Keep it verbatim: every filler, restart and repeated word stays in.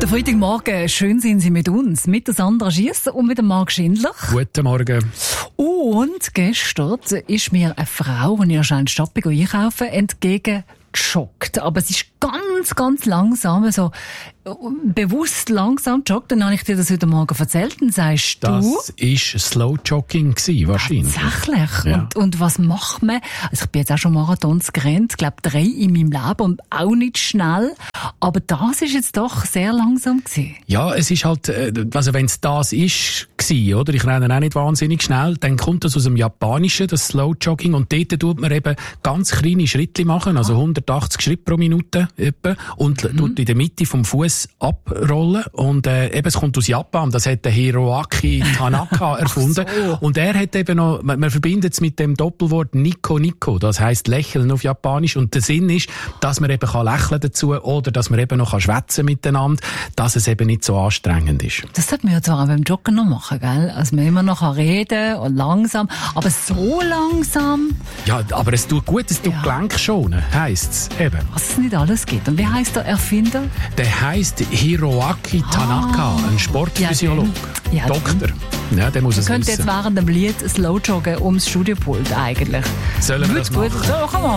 Guten Freitagmorgen, schön sind Sie mit uns, mit der Sandra Schiesser und mit dem Marc Schindler. Guten Morgen. Und gestern ist mir eine Frau, die ich anscheinend Stadt einkaufen, entgegengejoggt. Aber es ist ganz, ganz langsam, so bewusst langsam joggt. Dann habe ich dir das heute Morgen erzählt und sagst das du... Das war Slow Jogging wahrscheinlich. Tatsächlich? Ja. Und, und was macht man? Also ich bin jetzt auch schon Marathons gerannt, ich glaube drei in meinem Leben und auch nicht schnell. Aber das ist jetzt doch sehr langsam gewesen. Ja, es ist halt, also wenn es das ist, gewesen, oder? Ich renne auch nicht wahnsinnig schnell, dann kommt das aus dem Japanischen, das Slow Jogging, und dort tut man eben ganz kleine Schritte machen, also hundertachtzig Schritte pro Minute etwa, und mhm. tut in der Mitte vom Fuß abrollen, und äh, eben, es kommt aus Japan, das hat der Hiroaki Tanaka erfunden. So. Und er hat eben noch, man, man verbindet es mit dem Doppelwort Nico Nico, das heisst lächeln auf Japanisch, und der Sinn ist, dass man eben kann lächeln dazu, oder dass man eben noch kann schwätzen miteinander, dass es eben nicht so anstrengend ist. Das sollte man ja zwar auch beim Joggen noch machen, gell? Also man immer noch reden und langsam, aber so langsam. Ja, aber es tut gut, es tut ja. Gelenk schonen, heisst es eben. Was es nicht alles gibt. Und wie heisst der Erfinder? Der heisst Hiroaki Tanaka, ah, ein Sportphysiologe, ja, ja, Doktor. Ja, der muss es wissen. Könnte jetzt während dem Lied slow joggen ums Studiopult eigentlich. Sollen wir das machen? So, komm on.